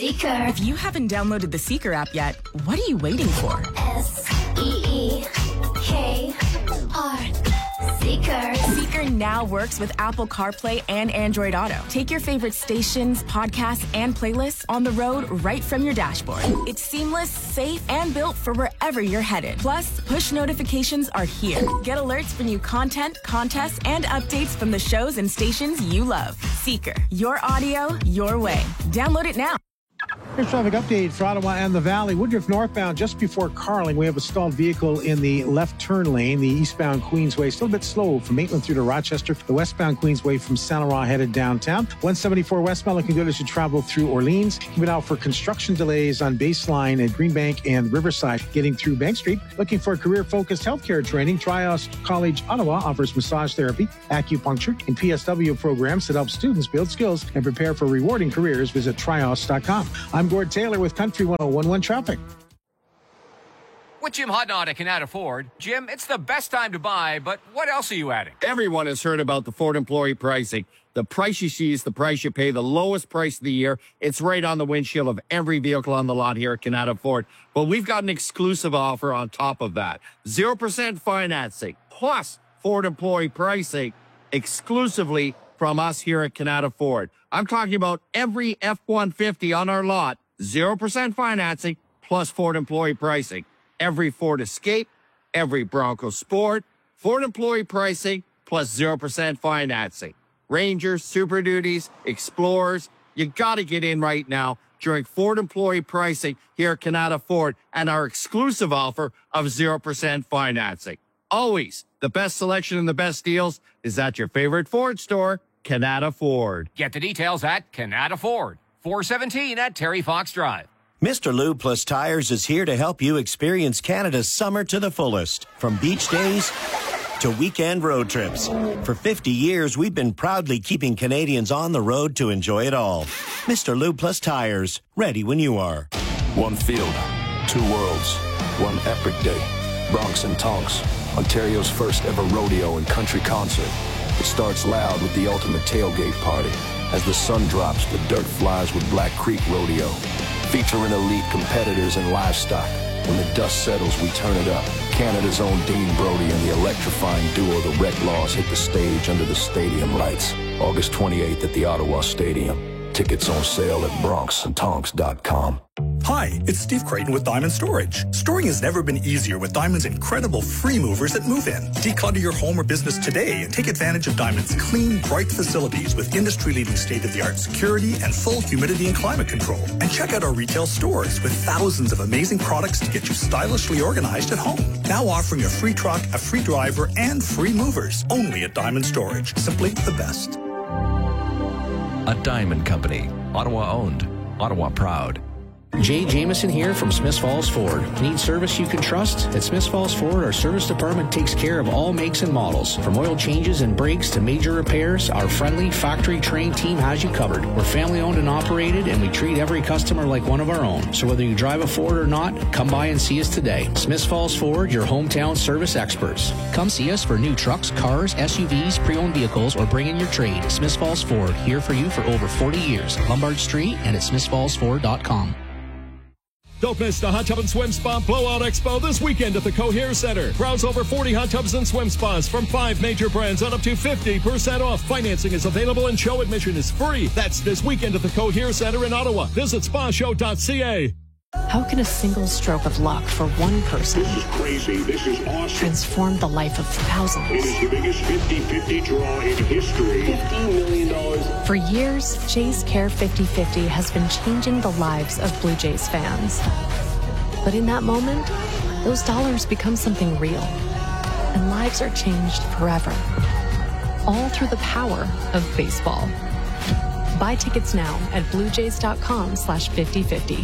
Seeker. If you haven't downloaded the Seeker app yet, what are you waiting for? S-E-E-K-R. Seeker. Seeker now works with Apple CarPlay and Android Auto. Take your favorite stations, podcasts, and playlists on the road right from your dashboard. It's seamless, safe, and built for wherever you're headed. Plus, push notifications are here. Get alerts for new content, contests, and updates from the shows and stations you love. Seeker. Your audio, your way. Download it now. Here's traffic update for Ottawa and the Valley. Woodruff northbound, just before Carling, we have a stalled vehicle in the left turn lane. The eastbound Queensway still a bit slow from Maitland through to Rochester. The westbound Queensway from Saint Laurent headed downtown. 174 westbound looking good as you travel through Orleans. Keep an eye out for construction delays on Baseline at Greenbank and Riverside. Getting through Bank Street. Looking for career-focused healthcare training. Trios College Ottawa offers massage therapy, acupuncture, and PSW programs that help students build skills and prepare for rewarding careers. Visit trios.com. I'm Gord Taylor with Country 101.1 Traffic. With Jim Hudnott at Canada Ford. Jim, it's the best time to buy, but what else are you adding? Everyone has heard about the Ford employee pricing. The price you see is the price you pay, the lowest price of the year. It's right on the windshield of every vehicle on the lot here at Canada Ford. But we've got an exclusive offer on top of that. 0% financing plus Ford employee pricing exclusively from us here at Canada Ford. I'm talking about every F-150 on our lot, 0% financing plus Ford employee pricing. Every Ford Escape, every Bronco Sport, Ford employee pricing plus 0% financing. Rangers, Super Duties, Explorers, you got to get in right now during Ford employee pricing here at Canada Ford and our exclusive offer of 0% financing. Always the best selection and the best deals is at your favorite Ford store, Canada Ford. Get the details at Canada Ford, 417 at Terry Fox Drive. Mr. Lube Plus Tires is here to help you experience Canada's summer to the fullest. From beach days to weekend road trips. For 50 years, we've been proudly keeping Canadians on the road to enjoy it all. Mr. Lube Plus Tires, ready when you are. One field, two worlds, one epic day. Bronx and Tonks, Ontario's first ever rodeo and country concert. It starts loud with the ultimate tailgate party. As the sun drops, the dirt flies with Black Creek Rodeo. Featuring elite competitors and livestock. When the dust settles, we turn it up. Canada's own Dean Brody and the electrifying duo The Redlaws hit the stage under the stadium lights. August 28th at the Ottawa Stadium. Tickets on sale at bronxandtonks.com. Hi, it's Steve Creighton with Diamond Storage. Storing has never been easier with Diamond's incredible free movers at Move In. Declutter your home or business today and take advantage of Diamond's clean, bright facilities with industry-leading state-of-the-art security and full humidity and climate control. And check out our retail stores with thousands of amazing products to get you stylishly organized at home. Now offering a free truck, a free driver, and free movers. Only at Diamond Storage. Simply the best. A Diamond Company. Ottawa owned. Ottawa proud. Jay Jameson here from Smiths Falls Ford. Need service you can trust? At Smiths Falls Ford, our service department takes care of all makes and models. From oil changes and brakes to major repairs, our friendly, factory-trained team has you covered. We're family-owned and operated, and we treat every customer like one of our own. So whether you drive a Ford or not, come by and see us today. Smiths Falls Ford, your hometown service experts. Come see us for new trucks, cars, SUVs, pre-owned vehicles, or bring in your trade. Smiths Falls Ford, here for you for over 40 years. Lombard Street and at smithsfallsford.com. Don't miss the Hot Tub and Swim Spa Blowout Expo this weekend at the Cohere Center. Browse over 40 hot tubs and swim spas from 5 major brands on up to 50% off. Financing is available and show admission is free. That's this weekend at the Cohere Center in Ottawa. Visit spashow.ca. How can a single stroke of luck for one person This is crazy. This is awesome. transform the life of thousands? It is the biggest 50-50 draw in history. $50 million. For years, Jays Care 50-50 has been changing the lives of Blue Jays fans. But in that moment, those dollars become something real. And lives are changed forever. All through the power of baseball. Buy tickets now at bluejays.com/5050.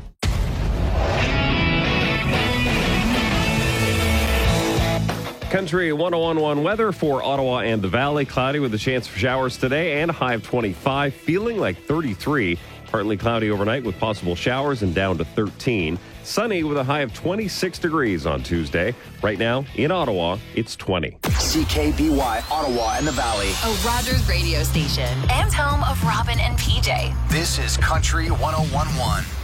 Country 101.1 weather for Ottawa and the Valley. Cloudy with a chance for showers today and a high of 25. Feeling like 33. Partly cloudy overnight with possible showers and down to 13. Sunny with a high of 26 degrees on Tuesday. Right now in Ottawa, it's 20. CKBY, Ottawa and the Valley. A Rogers radio station and home of Robin and PJ. This is Country 101.1.